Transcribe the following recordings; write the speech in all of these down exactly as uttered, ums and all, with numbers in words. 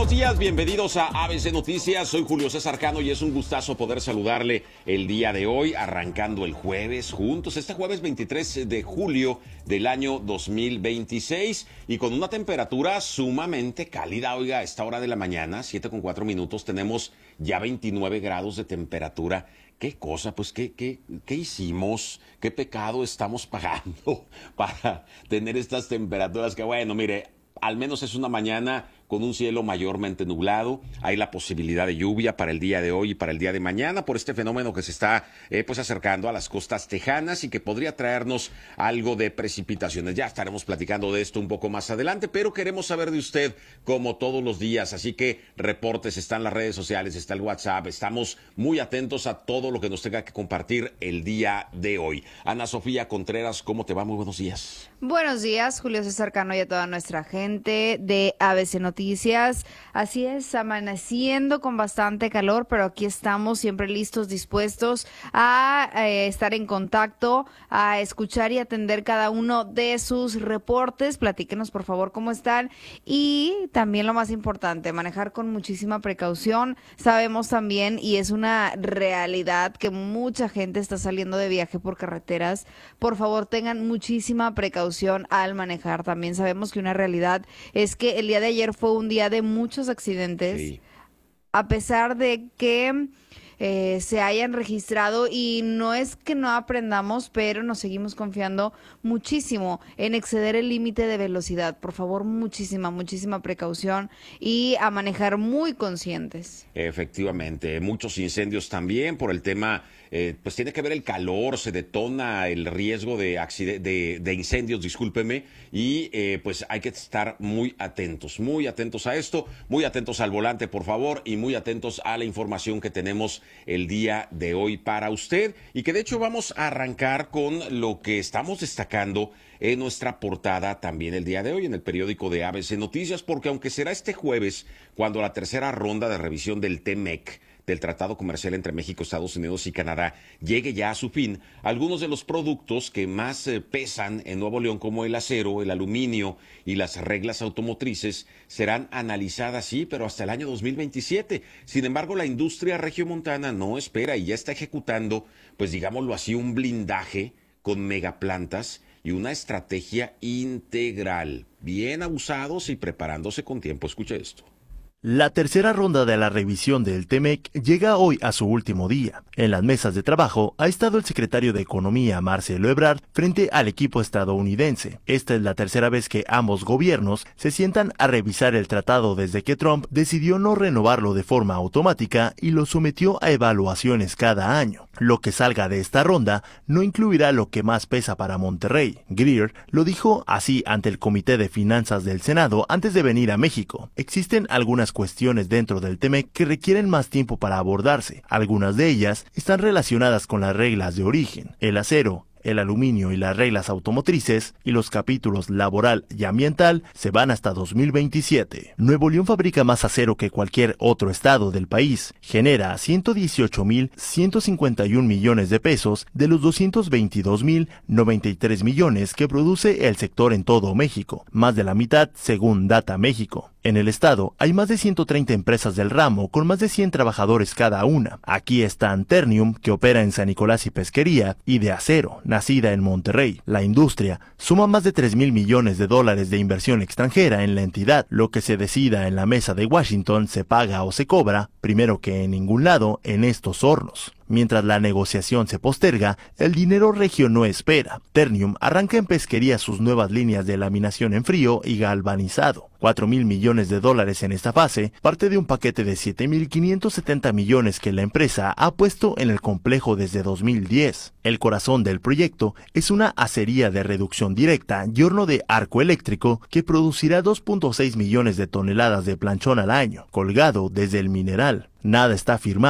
buenos días, bienvenidos a A B C Noticias. Soy Julio César Cano y es un gustazo poder saludarle el día de hoy, arrancando el jueves juntos, este jueves veintitrés de julio del año dos mil veintiséis, y con una temperatura sumamente cálida. Oiga, a esta hora de la mañana, siete con cuatro minutos, tenemos ya veintinueve grados de temperatura. ¿Qué cosa? Pues, ¿qué, qué, qué hicimos? ¿Qué pecado estamos pagando para tener estas temperaturas? Que bueno, mire, al menos es una mañana con un cielo mayormente nublado. Hay la posibilidad de lluvia para el día de hoy y para el día de mañana por este fenómeno que se está eh, pues acercando a las costas tejanas y que podría traernos algo de precipitaciones. Ya estaremos platicando de esto un poco más adelante, pero queremos saber de usted como todos los días. Así que reportes, están las redes sociales, está el WhatsApp. Estamos muy atentos a todo lo que nos tenga que compartir el día de hoy. Ana Sofía Contreras, ¿cómo te va? Muy buenos días. Buenos días, Julio César Cano y a toda nuestra gente de A B C Noticias. Noticias. Así es, amaneciendo con bastante calor, pero aquí estamos siempre listos, dispuestos a eh, estar en contacto, a escuchar y atender cada uno de sus reportes. Platíquenos, por favor, cómo están. Y también lo más importante, manejar con muchísima precaución. Sabemos también, y es una realidad, que mucha gente está saliendo de viaje por carreteras. Por favor, tengan muchísima precaución al manejar. También sabemos que una realidad es que el día de ayer fue un día de muchos accidentes, sí, a pesar de que eh, se hayan registrado, y no es que no aprendamos, pero nos seguimos confiando muchísimo en exceder el límite de velocidad. Por favor, muchísima, muchísima precaución y a manejar muy conscientes. Efectivamente, muchos incendios también por el tema. Eh, pues tiene que ver el calor, se detona el riesgo de, accident- de, de incendios, discúlpeme, y eh, pues hay que estar muy atentos, muy atentos a esto, muy atentos al volante, por favor, y muy atentos a la información que tenemos el día de hoy para usted, y que de hecho vamos a arrancar con lo que estamos destacando en nuestra portada también el día de hoy en el periódico de A B C Noticias, porque aunque será este jueves cuando la tercera ronda de revisión del T M E C, del Tratado Comercial entre México, Estados Unidos y Canadá, llegue ya a su fin, algunos de los productos que más eh, pesan en Nuevo León, como el acero, el aluminio y las reglas automotrices, serán analizadas, sí, pero hasta el año dos mil veintisiete. Sin embargo, la industria regiomontana no espera y ya está ejecutando, pues digámoslo así, un blindaje con megaplantas y una estrategia integral. Bien abusados y preparándose con tiempo. Escuche esto. La tercera ronda de la revisión del T M E C llega hoy a su último día. En las mesas de trabajo ha estado el secretario de Economía, Marcelo Ebrard, frente al equipo estadounidense. Esta es la tercera vez que ambos gobiernos se sientan a revisar el tratado desde que Trump decidió no renovarlo de forma automática y lo sometió a evaluaciones cada año. Lo que salga de esta ronda no incluirá lo que más pesa para Monterrey. Greer lo dijo así ante el Comité de Finanzas del Senado antes de venir a México. Existen algunas cuestiones dentro del T M E C que requieren más tiempo para abordarse. Algunas de ellas están relacionadas con las reglas de origen, el acero, el aluminio y las reglas automotrices, y los capítulos laboral y ambiental se van hasta dos mil veintisiete. Nuevo León fabrica más acero que cualquier otro estado del país. Genera ciento dieciocho mil ciento cincuenta y un millones de pesos de los doscientos veintidós mil noventa y tres millones que produce el sector en todo México, más de la mitad según Data México. En el estado hay más de ciento treinta empresas del ramo con más de cien trabajadores cada una. Aquí están Ternium, que opera en San Nicolás y Pesquería, y de Acero, nacida en Monterrey. La industria suma más de tres mil millones de dólares de inversión extranjera en la entidad. Lo que se decida en la mesa de Washington se paga o se cobra, primero que en ningún lado, en estos hornos. Mientras la negociación se posterga, el dinero regio no espera. Ternium arranca en Pesquería sus nuevas líneas de laminación en frío y galvanizado. cuatro mil millones de dólares en esta fase, parte de un paquete de siete mil quinientos setenta millones que la empresa ha puesto en el complejo desde dos mil diez. El corazón del proyecto es una acería de reducción directa y horno de arco eléctrico que producirá dos punto seis millones de toneladas de planchón al año, colgado desde el mineral. Nada está firmado.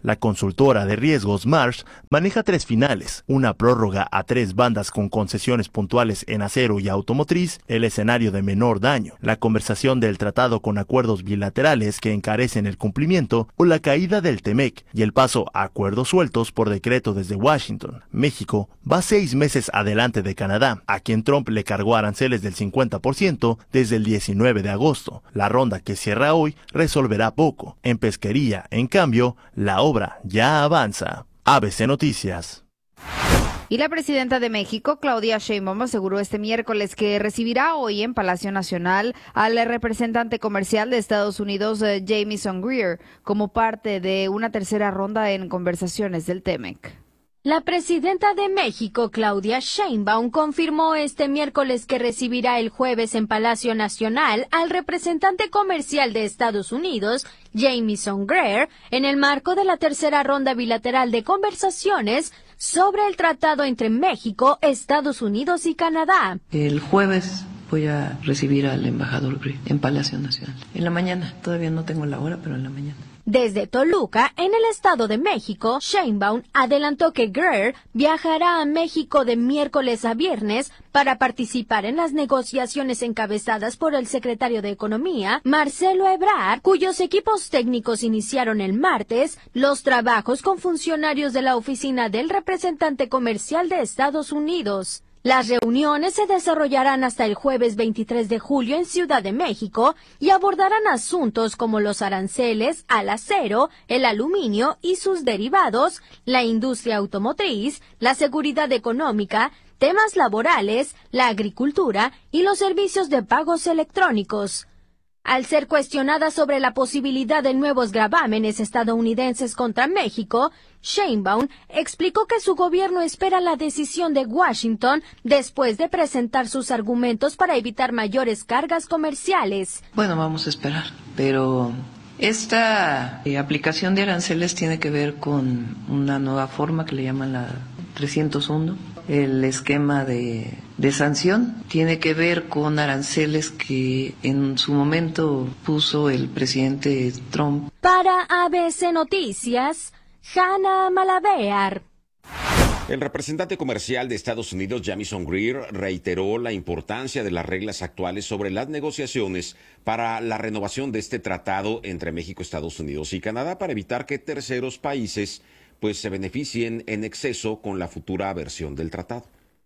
La consultora de riesgos Marsh maneja tres finales, una prórroga a tres bandas con concesiones puntuales en acero y automotriz, el escenario de menor daño, la conversación del tratado con acuerdos bilaterales que encarecen el cumplimiento o la caída del T-M E C y el paso a acuerdos sueltos por decreto desde Washington. México va seis meses adelante de Canadá, a quien Trump le cargó aranceles del cincuenta por ciento desde el diecinueve de agosto. La ronda que cierra hoy resolverá poco. En pesquería, en cambio, la obra ya avanza. A B C Noticias. Y la presidenta de México, Claudia Sheinbaum, aseguró este miércoles que recibirá hoy en Palacio Nacional al representante comercial de Estados Unidos, eh, Jamieson Greer, como parte de una tercera ronda en conversaciones del T M E C. La presidenta de México, Claudia Sheinbaum, confirmó este miércoles que recibirá el jueves en Palacio Nacional al representante comercial de Estados Unidos, Jamieson Greer, en el marco de la tercera ronda bilateral de conversaciones sobre el tratado entre México, Estados Unidos y Canadá. El jueves voy a recibir al embajador Greer en Palacio Nacional. En la mañana, todavía no tengo la hora, pero en la mañana. Desde Toluca, en el Estado de México, Sheinbaum adelantó que Greer viajará a México de miércoles a viernes para participar en las negociaciones encabezadas por el secretario de Economía, Marcelo Ebrard, cuyos equipos técnicos iniciaron el martes los trabajos con funcionarios de la oficina del representante comercial de Estados Unidos. Las reuniones se desarrollarán hasta el jueves veintitrés de julio en Ciudad de México y abordarán asuntos como los aranceles al acero, el aluminio y sus derivados, la industria automotriz, la seguridad económica, temas laborales, la agricultura y los servicios de pagos electrónicos. Al ser cuestionada sobre la posibilidad de nuevos gravámenes estadounidenses contra México, Sheinbaum explicó que su gobierno espera la decisión de Washington después de presentar sus argumentos para evitar mayores cargas comerciales. Bueno, vamos a esperar, pero esta eh, aplicación de aranceles tiene que ver con una nueva forma que le llaman la trescientos uno. El esquema de, de sanción tiene que ver con aranceles que en su momento puso el presidente Trump. Para A B C Noticias, Hanna Malabear. El representante comercial de Estados Unidos, Jamieson Greer, reiteró la importancia de las reglas actuales sobre las negociaciones para la renovación de este tratado entre México, Estados Unidos y Canadá para evitar que terceros países pues se beneficien en exceso con la futura versión del tratado.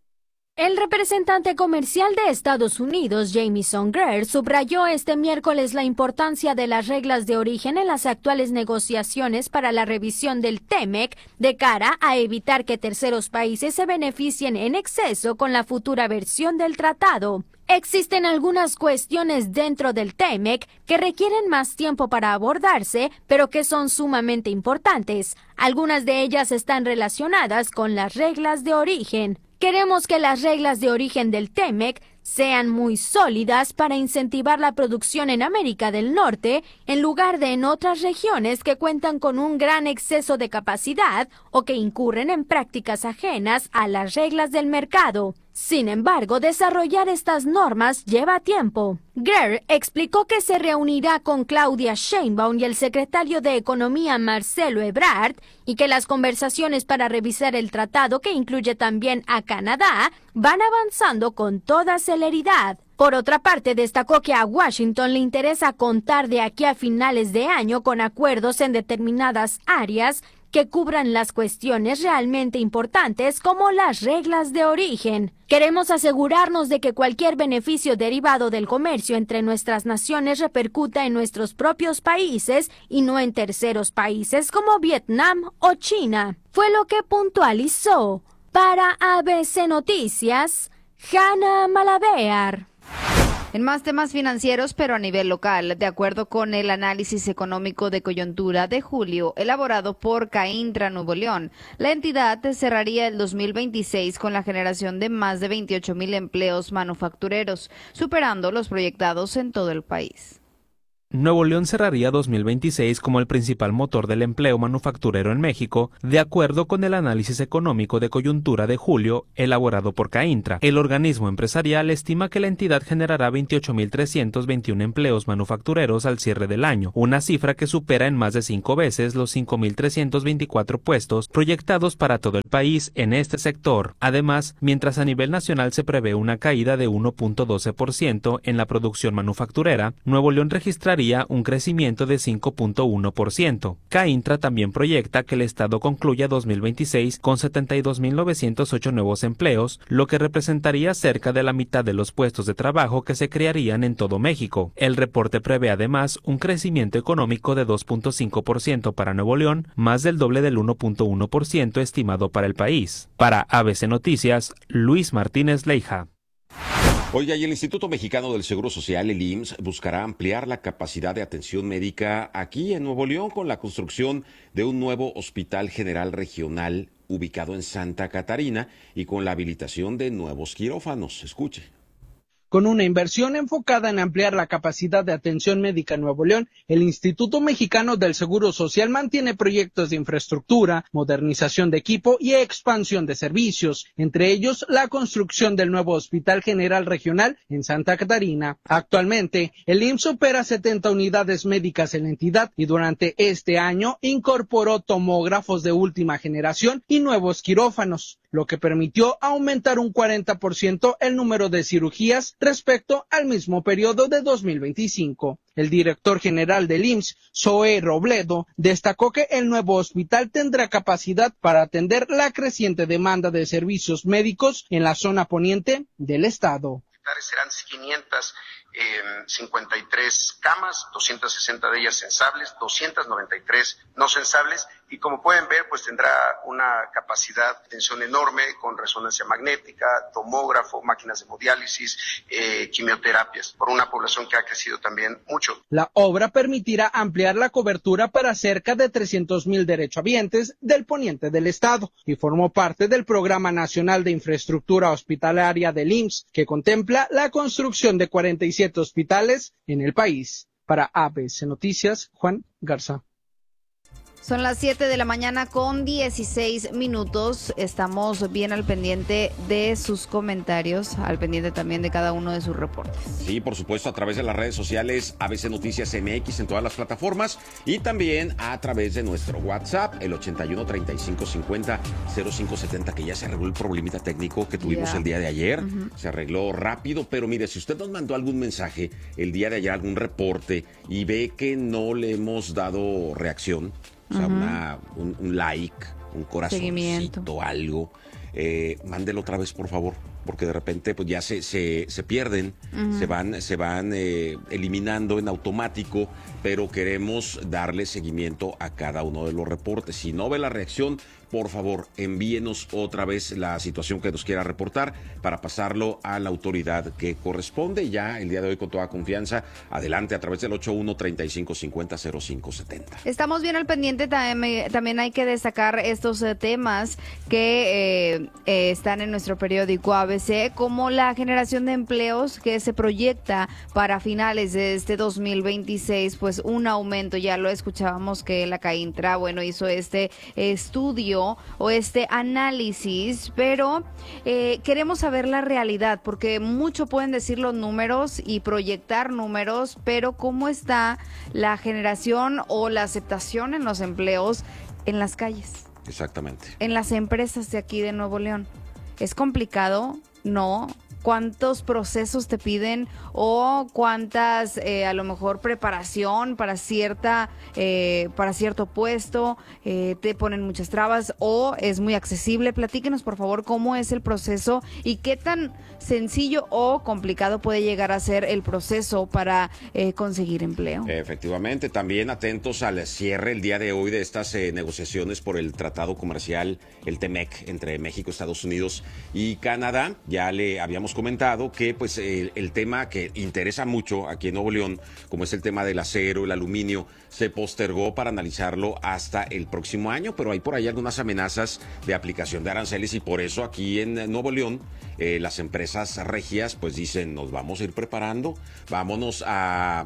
El representante comercial de Estados Unidos, Jamieson Greer, subrayó este miércoles la importancia de las reglas de origen en las actuales negociaciones para la revisión del T M E C de cara a evitar que terceros países se beneficien en exceso con la futura versión del tratado. Existen algunas cuestiones dentro del T M E C que requieren más tiempo para abordarse, pero que son sumamente importantes. Algunas de ellas están relacionadas con las reglas de origen. Queremos que las reglas de origen del T M E C sean muy sólidas para incentivar la producción en América del Norte en lugar de en otras regiones que cuentan con un gran exceso de capacidad o que incurren en prácticas ajenas a las reglas del mercado. Sin embargo, desarrollar estas normas lleva tiempo. Greer explicó que se reunirá con Claudia Sheinbaum y el secretario de Economía Marcelo Ebrard y que las conversaciones para revisar el tratado, que incluye también a Canadá, van avanzando con toda celeridad. Por otra parte, destacó que a Washington le interesa contar de aquí a finales de año con acuerdos en determinadas áreas que cubran las cuestiones realmente importantes como las reglas de origen. Queremos asegurarnos de que cualquier beneficio derivado del comercio entre nuestras naciones repercuta en nuestros propios países y no en terceros países como Vietnam o China. Fue lo que puntualizó. Para A B C Noticias, Hanna Malabear. En más temas financieros, pero a nivel local, de acuerdo con el análisis económico de coyuntura de julio elaborado por Caintra Nuevo León, la entidad cerraría el dos mil veintiséis con la generación de más de veintiocho mil empleos manufactureros, superando los proyectados en todo el país. Nuevo León cerraría dos mil veintiséis como el principal motor del empleo manufacturero en México, de acuerdo con el análisis económico de coyuntura de julio elaborado por CAINTRA. El organismo empresarial estima que la entidad generará veintiocho mil trescientos veintiuno empleos manufactureros al cierre del año, una cifra que supera en más de cinco veces los cinco mil trescientos veinticuatro puestos proyectados para todo el país en este sector. Además, mientras a nivel nacional se prevé una caída de uno punto doce por ciento en la producción manufacturera, Nuevo León registraría un crecimiento de cinco punto uno por ciento. CAINTRA también proyecta que el estado concluya dos mil veintiséis con setenta y dos mil novecientos ocho nuevos empleos, lo que representaría cerca de la mitad de los puestos de trabajo que se crearían en todo México. El reporte prevé además un crecimiento económico de dos punto cinco por ciento para Nuevo León, más del doble del uno punto uno por ciento estimado para el país. Para A B C Noticias, Luis Martínez Leija. Oiga, y el Instituto Mexicano del Seguro Social, el I M S S, buscará ampliar la capacidad de atención médica aquí en Nuevo León con la construcción de un nuevo Hospital General Regional ubicado en Santa Catarina y con la habilitación de nuevos quirófanos. Escuche. Con una inversión enfocada en ampliar la capacidad de atención médica en Nuevo León, el Instituto Mexicano del Seguro Social mantiene proyectos de infraestructura, modernización de equipo y expansión de servicios, entre ellos la construcción del nuevo Hospital General Regional en Santa Catarina. Actualmente, el I M S S opera setenta unidades médicas en la entidad y durante este año incorporó tomógrafos de última generación y nuevos quirófanos, lo que permitió aumentar un cuarenta por ciento el número de cirugías respecto al mismo periodo de dos mil veinticinco. El director general del I M S S, Zoe Robledo, destacó que el nuevo hospital tendrá capacidad para atender la creciente demanda de servicios médicos en la zona poniente del estado. Serán quinientas cincuenta y tres camas, doscientas sesenta de ellas sensables, doscientas noventa y tres no sensables, y como pueden ver, pues tendrá una capacidad de atención enorme con resonancia magnética, tomógrafo, máquinas de hemodiálisis, eh, quimioterapias, por una población que ha crecido también mucho. La obra permitirá ampliar la cobertura para cerca de trescientos mil derechohabientes del poniente del estado y formó parte del Programa Nacional de Infraestructura Hospitalaria del I M S S, que contempla la construcción de cuarenta y siete hospitales en el país. Para A B C Noticias, Juan Garza. Son las siete de la mañana con dieciséis minutos. Estamos bien al pendiente de sus comentarios, al pendiente también de cada uno de sus reportes. Sí, por supuesto, a través de las redes sociales A B C Noticias M X en todas las plataformas y también a través de nuestro WhatsApp, el ochenta y uno treinta y cinco cincuenta cero cinco setenta, que ya se arregló el problemita técnico que tuvimos yeah. el día de ayer. Uh-huh. Se arregló rápido, pero mire, si usted nos mandó algún mensaje el día de ayer, algún reporte, y ve que no le hemos dado reacción, o sea, uh-huh. una, un, un like, un corazoncito, algo, eh, mándelo otra vez, por favor, porque de repente pues ya se, se, se pierden, uh-huh. se van, se van eh, eliminando en automático, pero queremos darle seguimiento a cada uno de los reportes. Si no ve la reacción, por favor, envíenos otra vez la situación que nos quiera reportar para pasarlo a la autoridad que corresponde. Ya el día de hoy, con toda confianza, adelante a través del ochenta y uno treinta y cinco cincuenta cero cinco setenta. Estamos bien al pendiente. También, también hay que destacar estos eh, temas que eh, eh, están en nuestro periódico A B C, como la generación de empleos que se proyecta para finales de este dos mil veintiséis, pues un aumento. Ya lo escuchábamos que la CAINTRA, bueno, hizo este estudio o este análisis, pero eh, queremos saber la realidad, porque mucho pueden decir los números y proyectar números, pero ¿cómo está la generación o la aceptación en los empleos en las calles? Exactamente. En las empresas de aquí de Nuevo León. ¿Es complicado? No. ¿Cuántos procesos te piden o cuántas, eh, a lo mejor, preparación para cierta, eh, para cierto puesto? Eh, ¿te ponen muchas trabas o es muy accesible? Platíquenos, por favor, cómo es el proceso y qué tan sencillo o complicado puede llegar a ser el proceso para eh, conseguir empleo. Efectivamente, también atentos al cierre el día de hoy de estas eh, negociaciones por el Tratado Comercial, el T M E C, entre México, Estados Unidos y Canadá. Ya le habíamos comentado que pues el, el tema que interesa mucho aquí en Nuevo León, como es el tema del acero, el aluminio, se postergó para analizarlo hasta el próximo año, pero hay por ahí algunas amenazas de aplicación de aranceles y por eso aquí en Nuevo León eh, las empresas regias pues dicen, nos vamos a ir preparando, vámonos a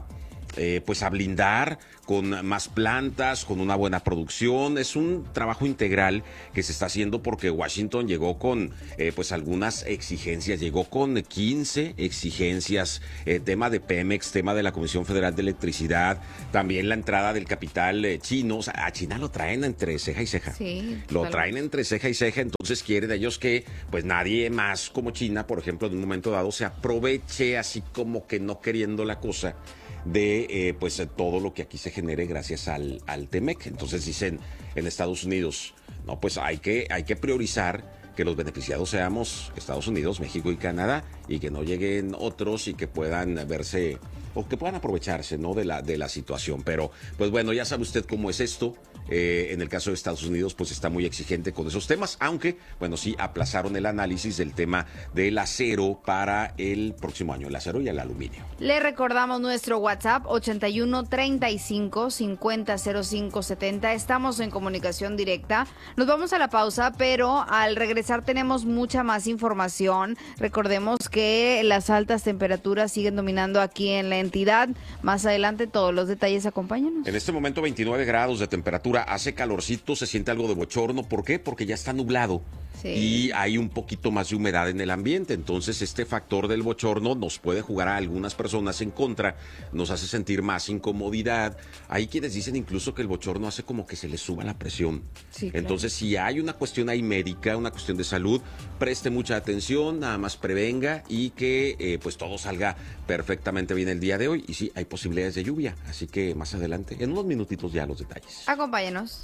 eh, pues a blindar con más plantas, con una buena producción. Es un trabajo integral que se está haciendo porque Washington llegó con eh, pues algunas exigencias, llegó con quince exigencias, eh, tema de Pemex, tema de la Comisión Federal de Electricidad, también la entrada del capital eh, chino. O sea, a China lo traen entre ceja y ceja. Sí, lo claro. traen entre ceja y ceja, entonces quieren ellos que pues nadie más como China, por ejemplo, en un momento dado se aproveche así como que no queriendo la cosa de eh, pues todo lo que aquí se genere gracias al, al T-MEC. Entonces dicen en Estados Unidos, no, pues hay que, hay que priorizar que los beneficiados seamos Estados Unidos, México y Canadá, y que no lleguen otros y que puedan verse o que puedan aprovecharse, ¿no?, de la, de la situación. Pero pues bueno, ya sabe usted cómo es esto. Eh, en el caso de Estados Unidos, pues está muy exigente con esos temas, aunque, bueno, sí aplazaron el análisis del tema del acero para el próximo año, el acero y el aluminio. Le recordamos nuestro WhatsApp ochenta y uno, treinta y cinco, cincuenta, cero cinco, setenta. Estamos en comunicación directa. Nos vamos a la pausa, pero al regresar tenemos mucha más información. Recordemos que las altas temperaturas siguen dominando aquí en la entidad. Más adelante todos los detalles, acompáñanos. En este momento veintinueve grados de temperatura, hace calorcito, se siente algo de bochorno. ¿Por qué? Porque ya está nublado. Sí. Y hay un poquito más de humedad en el ambiente, entonces este factor del bochorno nos puede jugar a algunas personas en contra, nos hace sentir más incomodidad. Hay quienes dicen incluso que el bochorno hace como que se le suba la presión. Sí, claro. Entonces, si hay una cuestión ahí médica, una cuestión de salud, preste mucha atención, nada más prevenga y que eh, pues todo salga perfectamente bien el día de hoy. Y sí, hay posibilidades de lluvia, así que más adelante, en unos minutitos ya los detalles. Acompáñanos.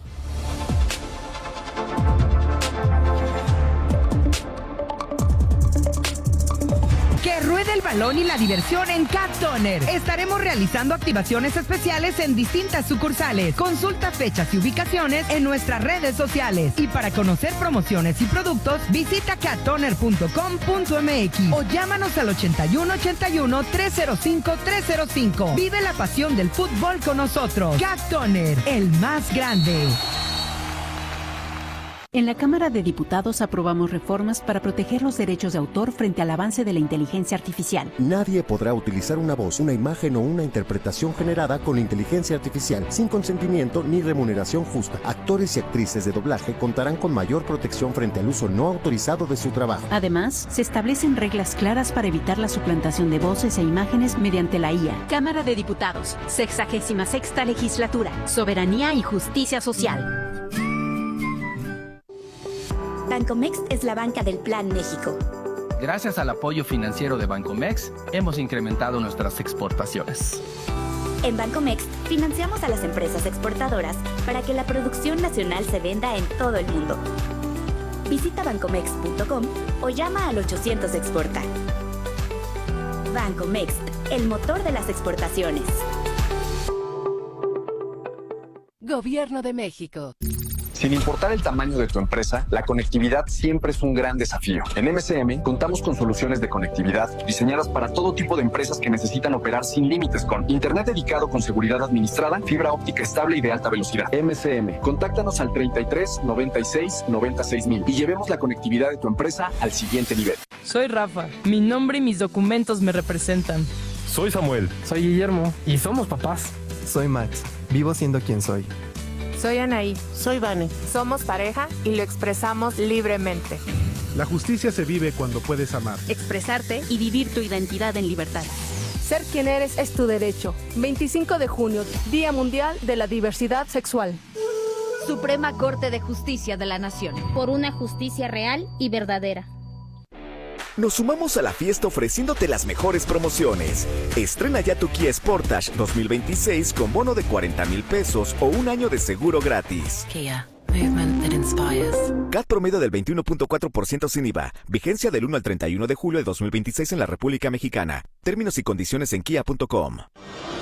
Que ruede el balón y la diversión en Cat Toner. Estaremos realizando activaciones especiales en distintas sucursales. Consulta fechas y ubicaciones en nuestras redes sociales. Y para conocer promociones y productos, visita cat toner punto com punto m x o llámanos al ochenta y uno, ochenta y uno, trescientos cinco, trescientos cinco. Vive la pasión del fútbol con nosotros. Cat Toner, el más grande. En la Cámara de Diputados aprobamos reformas para proteger los derechos de autor frente al avance de la inteligencia artificial. Nadie podrá utilizar una voz, una imagen o una interpretación generada con inteligencia artificial sin consentimiento ni remuneración justa. Actores y actrices de doblaje contarán con mayor protección frente al uso no autorizado de su trabajo. Además, se establecen reglas claras para evitar la suplantación de voces e imágenes mediante la I A. Cámara de Diputados, sexagésima sexta legislatura, soberanía y justicia social. Bancomext es la banca del Plan México. Gracias al apoyo financiero de Bancomext, hemos incrementado nuestras exportaciones. En Bancomext financiamos a las empresas exportadoras para que la producción nacional se venda en todo el mundo. Visita bancomext punto com o llama al ochocientos exporta. Bancomext, el motor de las exportaciones. Gobierno de México. Sin importar el tamaño de tu empresa, la conectividad siempre es un gran desafío. En M C M contamos con soluciones de conectividad diseñadas para todo tipo de empresas que necesitan operar sin límites con internet dedicado con seguridad administrada, fibra óptica estable y de alta velocidad. M C M, contáctanos al treinta y tres, noventa y seis, noventa y seis mil y llevemos la conectividad de tu empresa al siguiente nivel. Soy Rafa, mi nombre y mis documentos me representan. Soy Samuel. Soy Guillermo y somos papás. Soy Max, vivo siendo quien soy. Soy Anaí. Soy Vane. Somos pareja y lo expresamos libremente. La justicia se vive cuando puedes amar, expresarte y vivir tu identidad en libertad. Ser quien eres es tu derecho. veinticinco de junio, Día Mundial de la Diversidad Sexual. Suprema Corte de Justicia de la Nación. Por una justicia real y verdadera. Nos sumamos a la fiesta ofreciéndote las mejores promociones. Estrena ya tu Kia Sportage dos mil veintiséis con bono de cuarenta mil pesos o un año de seguro gratis. Kia, movement that inspires. C A T promedio del veintiuno punto cuatro por ciento sin I V A. Vigencia del uno al treinta y uno de julio de dos mil veintiséis en la República Mexicana. Términos y condiciones en kia punto com.